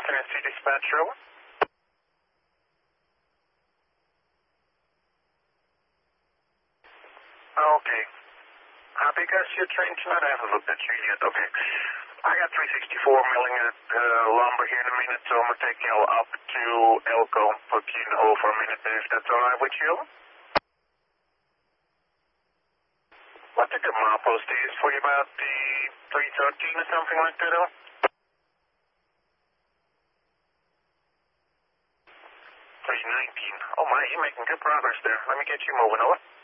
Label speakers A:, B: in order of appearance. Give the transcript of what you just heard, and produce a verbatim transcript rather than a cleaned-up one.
A: Tennessee Dispatch Row. Okay. Uh, because your train's not, I haven't looked at you yet. Okay. I got three sixty-four milling at uh, lumber here in a minute, so I'm going to take you up to Elko, put you in the hole for a minute there, if that's all right with you. What the milepost is for you, about the three thirteen or something like that, oh? three nineteen. Oh my, you're making good progress there. Let me get you moving, over.